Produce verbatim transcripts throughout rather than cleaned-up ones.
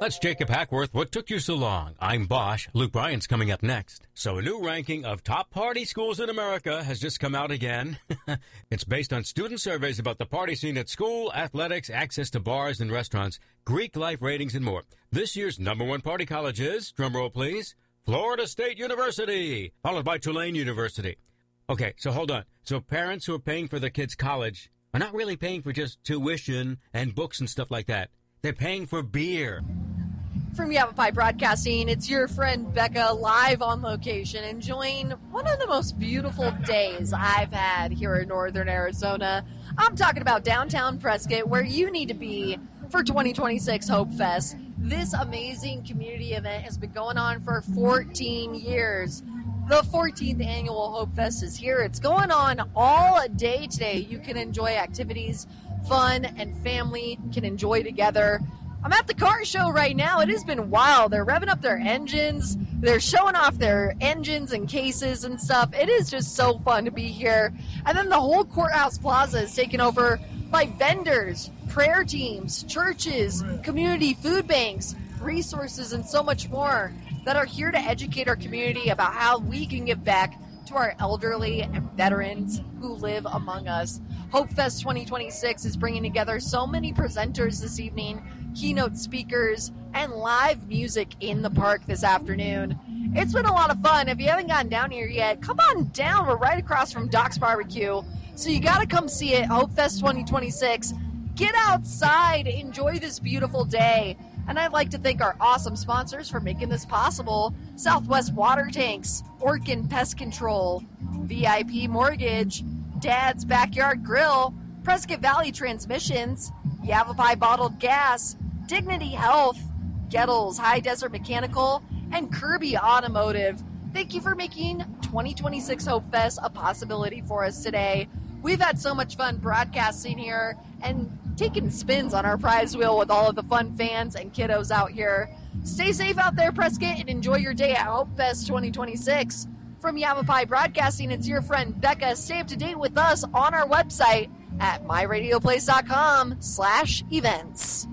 That's Jacob Hackworth. What took you so long? I'm Bosch. Luke Bryan's coming up next. So a new ranking of top party schools in America has just come out again. It's based on student surveys about the party scene at school, athletics, access to bars and restaurants, Greek life ratings, and more. This year's number one party college is, drumroll please, Florida State University, followed by Tulane University. Okay, so hold on. So parents who are paying for their kids' college are not really paying for just tuition and books and stuff like that. They're paying for beer. From Yavapai Broadcasting, it's your friend Becca live on location, enjoying one of the most beautiful days I've had here in northern Arizona. I'm talking about downtown Prescott, where you need to be for twenty twenty-six Hope Fest. This amazing community event has been going on for fourteen years. The fourteenth annual Hope Fest is here. It's going on all day today. You can enjoy activities, fun, and family can enjoy together. I'm at the car show right now. It has been wild. They're revving up their engines. They're showing off their engines and cases and stuff. It is just so fun to be here. And then the whole Courthouse Plaza is taken over by vendors, prayer teams, churches, community food banks, resources, and so much more that are here to educate our community about how we can give back to our elderly and veterans who live among us. Hope Fest twenty twenty-six is bringing together so many presenters this evening, keynote speakers, and live music in the park this afternoon. It's been a lot of fun. If you haven't gotten down here yet, come on down. We're right across from Doc's Barbecue. So you got to come see it, Hope Fest twenty twenty-six. Get outside. Enjoy this beautiful day. And I'd like to thank our awesome sponsors for making this possible. Southwest Water Tanks, Orkin Pest Control, V I P Mortgage, Dad's Backyard Grill, Prescott Valley Transmissions, Yavapai Bottled Gas, Dignity Health, Gettles High Desert Mechanical, and Kirby Automotive. Thank you for making twenty twenty-six Hope Fest a possibility for us today. We've had so much fun broadcasting here and taking spins on our prize wheel with all of the fun fans and kiddos out here. Stay safe out there, Prescott, and enjoy your day at Hope Fest twenty twenty-six. From Yavapai Broadcasting, it's your friend Becca. Stay up to date with us on our website at my radio place dot com slash events.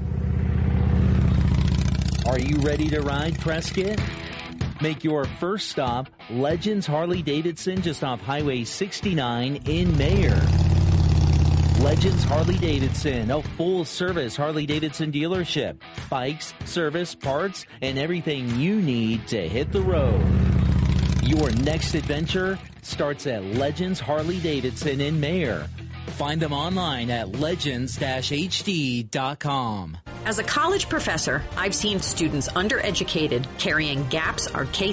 Are you ready to ride, Prescott? Make your first stop Legends Harley-Davidson just off Highway sixty-nine in Mayer. Legends Harley-Davidson, a full-service Harley-Davidson dealership. Bikes, service, parts, and everything you need to hit the road. Your next adventure starts at Legends Harley-Davidson in Mayer. Find them online at legends dash h d dot com. As a college professor, I've seen students undereducated carrying GAP's Arcade